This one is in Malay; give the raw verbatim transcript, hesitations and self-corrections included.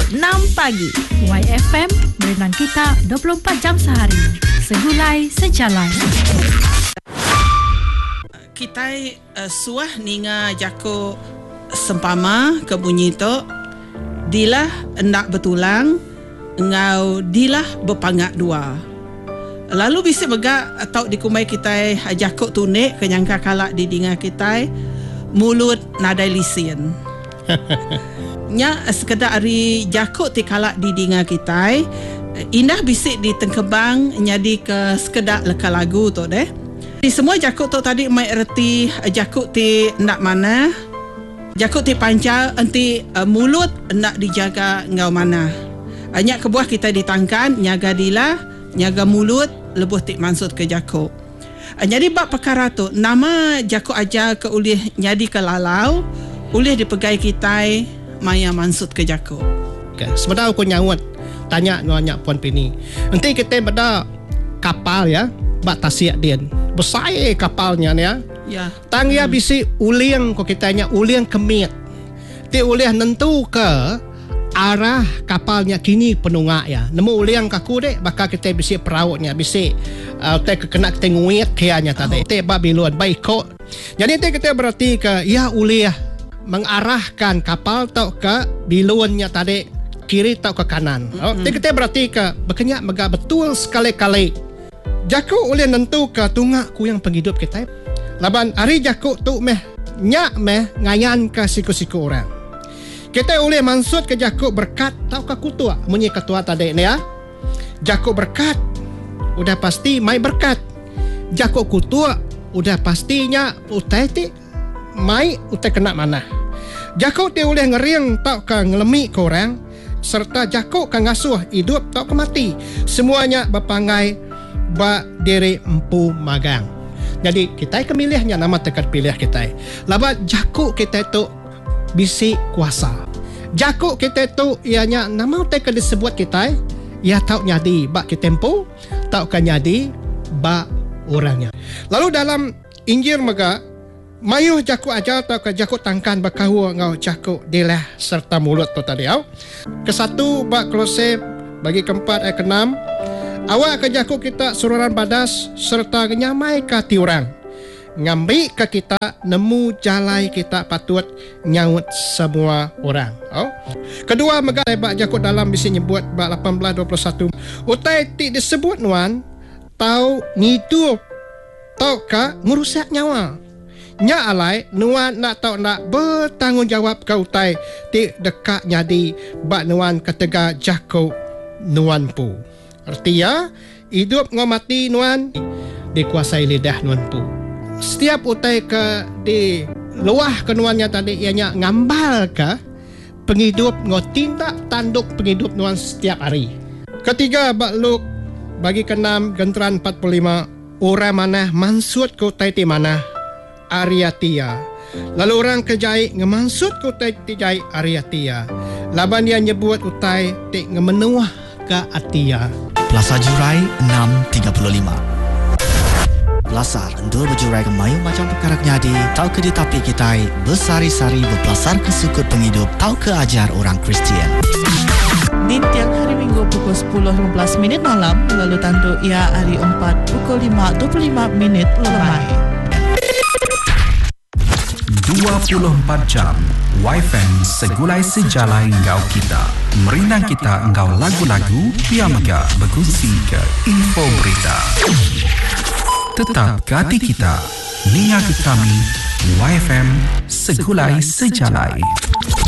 enam pagi. Y F M, berenang kita dua puluh empat jam sehari. Segulai sejalan. Kita uh, suah ninga jako sempama ke bunyi tu dilah endak betulang ngau dilah berpangak dua. Lalu bisa begak atau dikumai kita jako tunik kenyangka kalak di dinga kita mulut nadai lisin. Nya sekedar ari jako ti kalak di dinga kita indah bisik di tengkebang nyadi ke sekedar leka lagu tu deh. Di semua jakut tu tadi mai erti jakut ti nak mana, jakut ti pancal enti uh, mulut nak dijaga ngau mana. Banyak kebuah kita ditangkan nyaga dila, nyaga mulut lebuh ti mansut ke jakut. Uh, jadi bab perkara tu nama jakut aja ke ulih nyadi ke lalau, ulih dipegai kita maya mansut ke jakut. Okay. Sebenarnya aku nyawat tanya nanya Puan Pini. Nanti kita pada kapal ya, bak tasiak dia. Besar kapalnya ni ya. Ya. Tang ya hmm. bisi uliang ko kitanya uliang kemit. Ti uliang nentu ke arah kapalnya kini penungak ya. Nemu uliang kaku dek bakal kita bisi perautnya bisi uh, te kena kita nguit kianya tadi. Oh. Te Babilon baik ko. Jadi te kita berarti ke ya uliah mengarahkan kapal tau ke bilonnya tadi kiri tau ke kanan. Mm-hmm. Oh, te kita berarti ke berkenyak mega betul sekali-kali. Jakuk oleh nentu ke tungak ku yang penghidup kita. Laban hari jakuk tu meh nyak meh ngayan ke siku-siku orang. Kita oleh maksud ke jakuk berkat tau ke kutua. Munyi ketua tadi ni ya. Jakuk berkat udah pasti mai berkat. Jakuk kutua udah pastinya utai ti mai utai kena mana. Jakuk ti oleh ngeriang tau ke ngelemi ke orang serta jakuk ke ngasuh hidup tau ke mati. Semuanya berpangai ba diri empu magang. Jadi kita kemilihnya nama tekat pilih kita. Labat jakuk kita tu bisi kuasa. Jakuk kita tu ianya nama tekat disebut kita ia tahu nyadi ba kita empu, tahu kan nyadi ba orangnya. Lalu dalam Injil mega mayuh jakuk aja tahu ke jakuk tangkan bakahu ngau jakuk dilah serta mulut tu tadi au. Kesatu ba Kolose bagi keempat ayat keenam. Awak ke jakuk kita sururan badas serta nyamai ke tiurang. Ngambil ke kita nemu jalai kita patut nyaut semua orang. Oh. Kedua megai bak jakuk dalam bisi nyebut bak lapan belas dua puluh satu. Utai ti disebut nuan tau ngidup tau ka merusak nyawa. Nya alai nuan nak tau nak bertanggungjawab ke utai ti dekat nyadi bak nuan ketega jakuk nuan pu. Artinya, hidup ngau mati nuan dikuasai lidah nuan pu. Setiap utai ke di luah ke nuannya tadi ianya ngambal ke penghidup ngau tindak tanduk penghidup nuan setiap hari. Ketiga, bak Luk bagi keenam genteran empat puluh lima orang mana mansut ke utai ti mana Ariatia. Lalu orang kejai ngemansut ke utai ti jai Ariatia. Laban dia nyebut utai ti ngemenuah ke Atia. Plaza Jurai enam tiga puluh lima. Belasar endul berjurai ke mayu macam perkara nyadi. Tau ke di tapi kita bersari-sari berpelasar ke sukut penghidup. Tau ke ajar orang Kristian. Di tiang hari Minggu pukul sepuluh lima belas minit malam. Lalu tandu ia hari empat pukul lima dua puluh lima minit lemai. dua puluh empat jam Y F M segulai sejalai engkau kita. Merinang kita engkau lagu-lagu biar mega berkongsi ke info berita. Tetap ke hati kita. Ninga ke kami Y F M segulai sejalai.